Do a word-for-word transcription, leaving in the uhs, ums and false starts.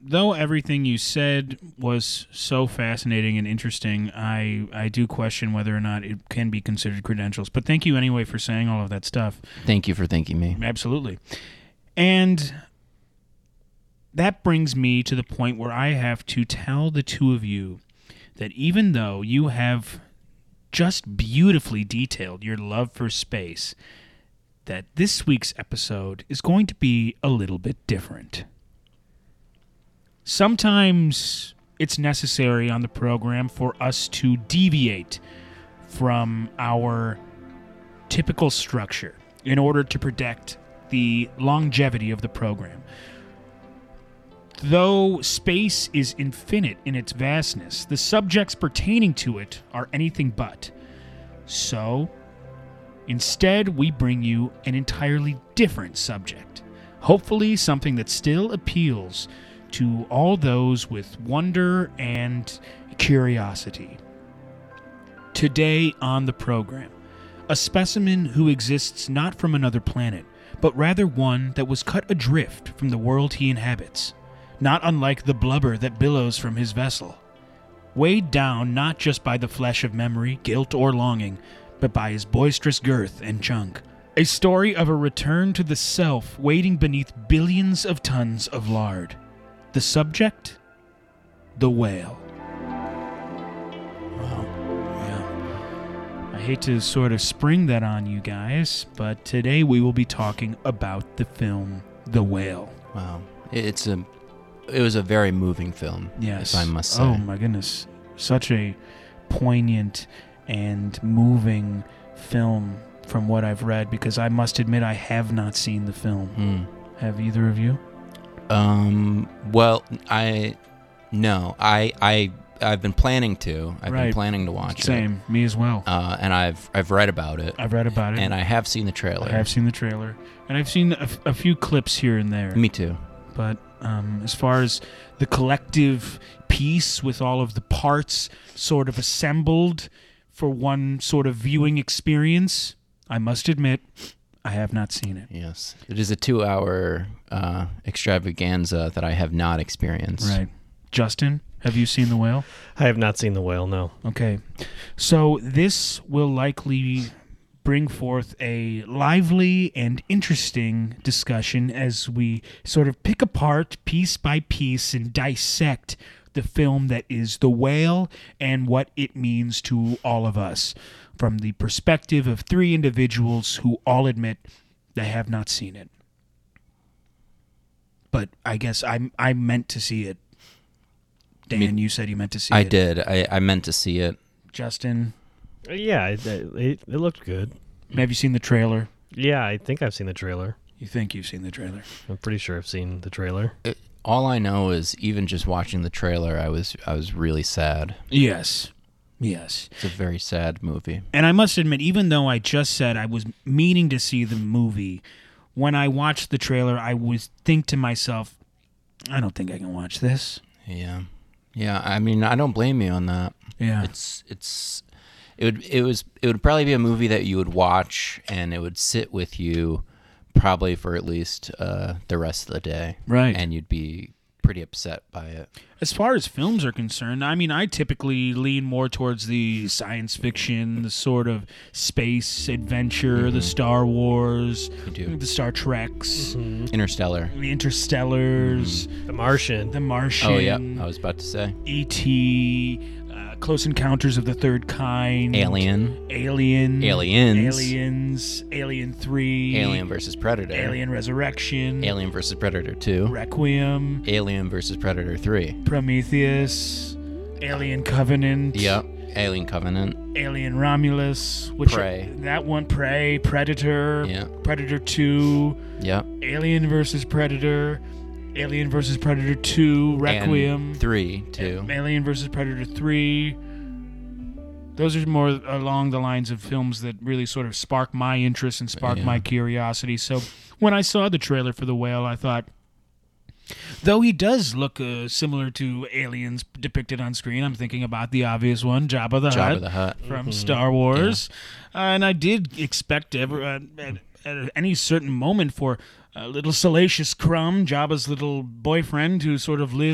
though everything you said was so fascinating and interesting, I, I do question whether or not it can be considered credentials. But thank you anyway for saying all of that stuff. Thank you for thanking me. Absolutely. And that brings me to the point where I have to tell the two of you that even though you have just beautifully detailed your love for space, that this week's episode is going to be a little bit different. Sometimes it's necessary on the program for us to deviate from our typical structure in order to protect the longevity of the program. Though space is infinite in its vastness, the subjects pertaining to it are anything but. So, instead, we bring you an entirely different subject. Hopefully something that still appeals to all those with wonder and curiosity. Today on the program, a specimen who exists not from another planet, but rather one that was cut adrift from the world he inhabits, not unlike the blubber that billows from his vessel. Weighed down not just by the flesh of memory, guilt, or longing, but by his boisterous girth and chunk. A story of a return to the self waiting beneath billions of tons of lard. The subject? The whale. Wow. Yeah. I hate to sort of spring that on you guys, but today we will be talking about the film The Whale. Wow. It's a it was a very moving film, yes. if I must say. Oh my goodness. Such a poignant and moving film from what I've read, because I must admit I have not seen the film. Mm. Have either of you? Um. Well, I no, I I I've been planning to. I've right. been planning to watch Same. it. Same. Me as well. Uh, and I've I've read about it. I've read about it, and I have seen the trailer. I have seen the trailer, and I've seen a, f- a few clips here and there. Me too. But um, as far as the collective piece with all of the parts sort of assembled for one sort of viewing experience, I must admit, I have not seen it. Yes. It is a two-hour uh, extravaganza that I have not experienced. Right. Justin, have you seen The Whale? I have not seen The Whale, no. Okay. So this will likely bring forth a lively and interesting discussion as we sort of pick apart piece by piece and dissect the film that is The Whale and what it means to all of us from the perspective of three individuals who all admit they have not seen it. But I guess I I meant to see it. Dan, I mean, you said you meant to see I it. I did. I, I meant to see it. Justin? Yeah, it, it, it looked good. Have you seen the trailer? Yeah, I think I've seen the trailer. You think you've seen the trailer? I'm pretty sure I've seen the trailer. It, all I know is even just watching the trailer, I was I was really sad. Yes. Yes. It's a very sad movie. And I must admit, even though I just said I was meaning to see the movie, when I watched the trailer, I would think to myself, I don't think I can watch this. Yeah. Yeah, I mean, I don't blame you on that. Yeah. It's it's it would it was it would probably be a movie that you would watch and it would sit with you probably for at least uh, the rest of the day. Right. And you'd be pretty upset by it. As far as films are concerned, I mean, I typically lean more towards the science fiction, the sort of space adventure, mm-hmm. the Star Wars, the Star Treks, mm-hmm. Interstellar, the Interstellars, mm-hmm. The Martian, the Martian. Oh yeah, I was about to say E T Uh, Close Encounters of the Third Kind, Alien, Alien, Aliens, Aliens, Alien three, Alien versus Predator, Alien Resurrection, Alien versus Predator two, Requiem, Alien versus Predator three, Prometheus, Alien Covenant, yep, Alien Covenant, Alien Romulus, which Prey, are, that one, Prey, Predator, yeah, Predator two, yep, Alien versus Predator, Alien versus Predator two, Requiem, and three, too, Alien versus Predator three. Those are more along the lines of films that really sort of spark my interest and spark yeah. my curiosity. So when I saw the trailer for The Whale, I thought, though he does look uh, similar to aliens depicted on screen, I'm thinking about the obvious one, Jabba the Jabba Hutt, the Hutt from mm-hmm. Star Wars. Yeah. Uh, and I did expect ever, uh, at, at any certain moment for a little salacious Crumb, Jabba's little boyfriend who sort of lived